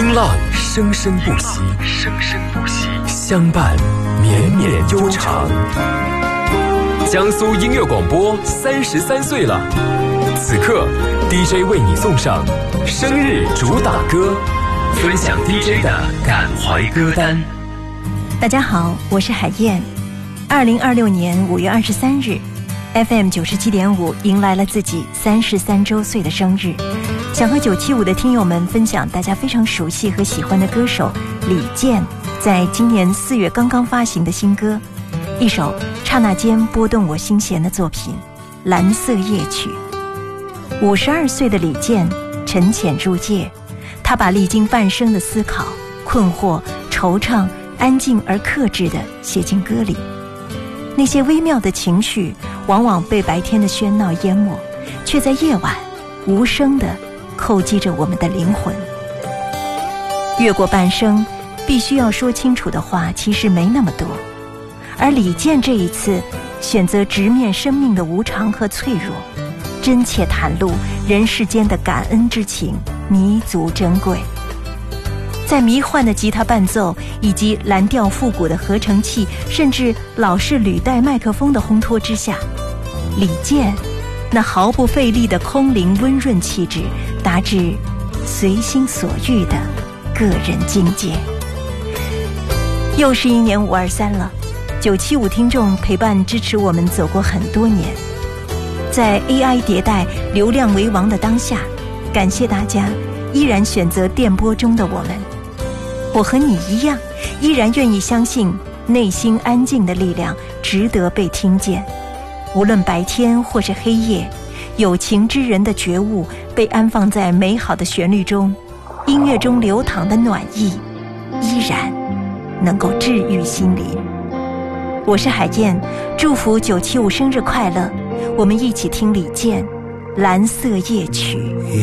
风浪生生不息，相伴绵绵悠长。江苏音乐广播33岁了，此刻 DJ 为你送上生日主打歌，分享 DJ 的感怀歌单。 大家好，我是海燕。2026年5月23日 FM 97.5迎来了自己33周岁的生日，想和975的听友们分享大家非常熟悉和喜欢的歌手李健在今年4月刚刚发行的新歌，一首刹那间拨动我心弦的作品《蓝色夜曲》。52岁的李健沉潜入界，他把历经半生的思考、困惑、惆怅安静而克制地写进歌里。那些微妙的情绪往往被白天的喧闹淹没，却在夜晚无声地叩击着我们的灵魂。越过半生，必须要说清楚的话其实没那么多，而李健这一次选择直面生命的无常和脆弱，真切袒露人世间的感恩之情，弥足珍贵。在迷幻的吉他伴奏以及蓝调复古的合成器，甚至老式履带麦克风的烘托之下，李健那毫不费力的空灵温润气质达至随心所欲的个人境界。又是一年523了，975听众陪伴支持我们走过很多年。在 AI 迭代流量为王的当下，感谢大家依然选择电波中的我们。我和你一样，依然愿意相信内心安静的力量值得被听见。无论白天或是黑夜，有情之人的觉悟被安放在美好的旋律中，音乐中流淌的暖意依然能够治愈心灵。我是海燕，祝福975生日快乐，我们一起听李健《蓝色夜曲》。